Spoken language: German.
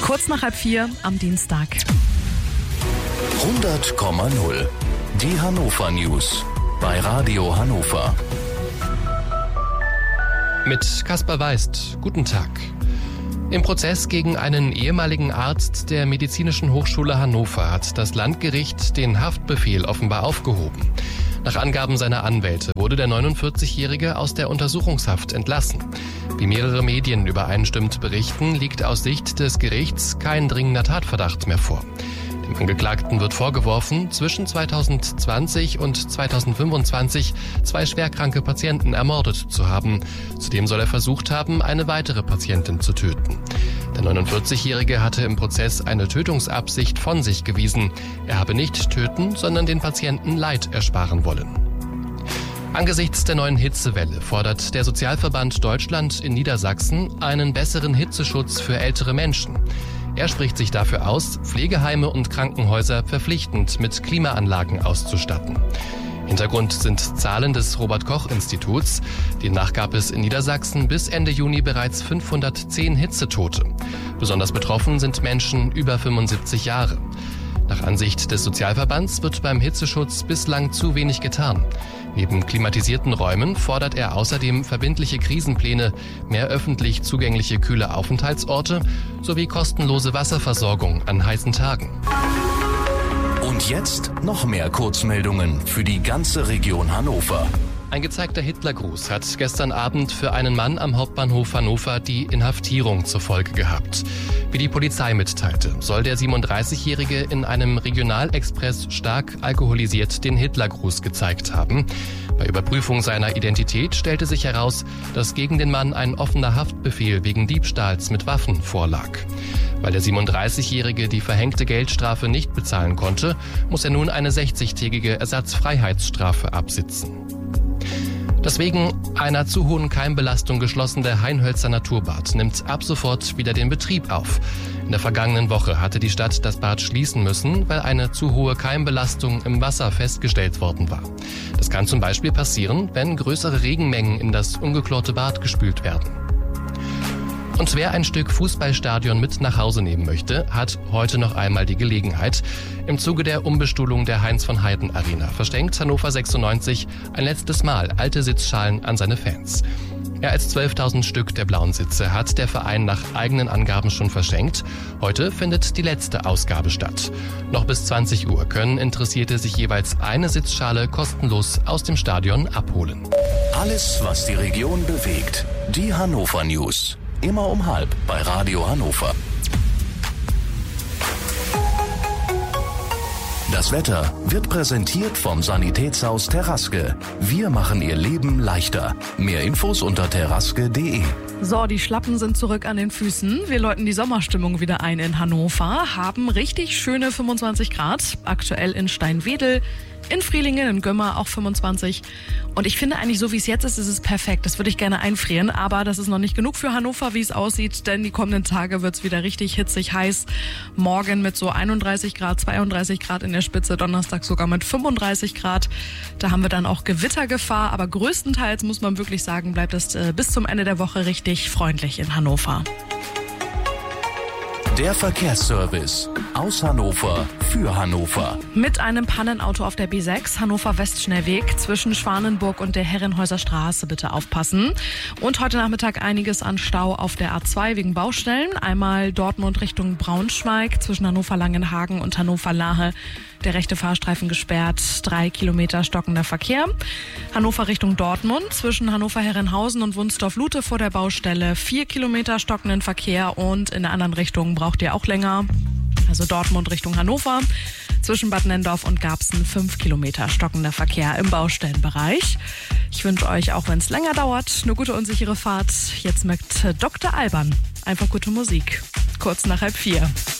Kurz nach 3:30 am Dienstag. 100,0. Die Hannover News bei Radio Hannover. Mit Kaspar Weist. Guten Tag. Im Prozess gegen einen ehemaligen Arzt der Medizinischen Hochschule Hannover hat das Landgericht den Haftbefehl offenbar aufgehoben. Nach Angaben seiner Anwälte wurde der 49-Jährige aus der Untersuchungshaft entlassen. Wie mehrere Medien übereinstimmend berichten, liegt aus Sicht des Gerichts kein dringender Tatverdacht mehr vor. Dem Angeklagten wird vorgeworfen, zwischen 2020 und 2025 2 schwerkranke Patienten ermordet zu haben. Zudem soll er versucht haben, eine weitere Patientin zu töten. Der 49-Jährige hatte im Prozess eine Tötungsabsicht von sich gewiesen. Er habe nicht töten, sondern den Patienten Leid ersparen wollen. Angesichts der neuen Hitzewelle fordert der Sozialverband Deutschland in Niedersachsen einen besseren Hitzeschutz für ältere Menschen. Er spricht sich dafür aus, Pflegeheime und Krankenhäuser verpflichtend mit Klimaanlagen auszustatten. Hintergrund sind Zahlen des Robert-Koch-Instituts. Demnach gab es in Niedersachsen bis Ende Juni bereits 510 Hitzetote. Besonders betroffen sind Menschen über 75 Jahre. Nach Ansicht des Sozialverbands wird beim Hitzeschutz bislang zu wenig getan. Neben klimatisierten Räumen fordert er außerdem verbindliche Krisenpläne, mehr öffentlich zugängliche kühle Aufenthaltsorte sowie kostenlose Wasserversorgung an heißen Tagen. Und jetzt noch mehr Kurzmeldungen für die ganze Region Hannover. Ein gezeigter Hitlergruß hat gestern Abend für einen Mann am Hauptbahnhof Hannover die Inhaftierung zur Folge gehabt. Wie die Polizei mitteilte, soll der 37-Jährige in einem Regionalexpress stark alkoholisiert den Hitlergruß gezeigt haben. Bei Überprüfung seiner Identität stellte sich heraus, dass gegen den Mann ein offener Haftbefehl wegen Diebstahls mit Waffen vorlag. Weil der 37-Jährige die verhängte Geldstrafe nicht bezahlen konnte, muss er nun eine 60-tägige Ersatzfreiheitsstrafe absitzen. Das wegen einer zu hohen Keimbelastung geschlossene Hainhölzer Naturbad nimmt ab sofort wieder den Betrieb auf. In der vergangenen Woche hatte die Stadt das Bad schließen müssen, weil eine zu hohe Keimbelastung im Wasser festgestellt worden war. Das kann zum Beispiel passieren, wenn größere Regenmengen in das ungeklorte Bad gespült werden. Und wer ein Stück Fußballstadion mit nach Hause nehmen möchte, hat heute noch einmal die Gelegenheit. Im Zuge der Umbestuhlung der Heinz-von-Heiden-Arena verschenkt Hannover 96 ein letztes Mal alte Sitzschalen an seine Fans. Mehr als 12.000 Stück der blauen Sitze hat der Verein nach eigenen Angaben schon verschenkt. Heute findet die letzte Ausgabe statt. Noch bis 20 Uhr können Interessierte sich jeweils eine Sitzschale kostenlos aus dem Stadion abholen. Alles, was die Region bewegt. Die Hannover News. Immer um 12:30 bei Radio Hannover. Das Wetter wird präsentiert vom Sanitätshaus Terraske. Wir machen Ihr Leben leichter. Mehr Infos unter terraske.de. So, die Schlappen sind zurück an den Füßen. Wir läuten die Sommerstimmung wieder ein in Hannover, haben richtig schöne 25 Grad, aktuell in Steinwedel, in Frielingen, in Gömmer auch 25. Und ich finde eigentlich, so wie es jetzt ist es perfekt. Das würde ich gerne einfrieren, aber das ist noch nicht genug für Hannover, wie es aussieht, denn die kommenden Tage wird es wieder richtig hitzig heiß. Morgen mit so 31 Grad, 32 Grad in der Spitze, Donnerstag sogar mit 35 Grad. Da haben wir dann auch Gewittergefahr, aber größtenteils muss man wirklich sagen, bleibt es bis zum Ende der Woche richtig freundlich in Hannover. Der Verkehrsservice aus Hannover für Hannover. Mit einem Pannenauto auf der B6 Hannover Westschnellweg zwischen Schwanenburg und der Herrenhäuser Straße bitte aufpassen. Und heute Nachmittag einiges an Stau auf der A2 wegen Baustellen. Einmal Dortmund Richtung Braunschweig zwischen Hannover-Langenhagen und Hannover-Lahe. Der rechte Fahrstreifen gesperrt, 3 Kilometer stockender Verkehr. Hannover Richtung Dortmund zwischen Hannover-Herrenhausen und Wunsdorf-Lute vor der Baustelle 4 Kilometer stockenden Verkehr und in der anderen Richtung braucht ihr auch länger. Also Dortmund Richtung Hannover. Zwischen Bad Nendorf und Garbsen 5 Kilometer stockender Verkehr im Baustellenbereich. Ich wünsche euch, auch wenn es länger dauert, eine gute und sichere Fahrt. Jetzt mit Dr. Alban. Einfach gute Musik. Kurz nach 3:30.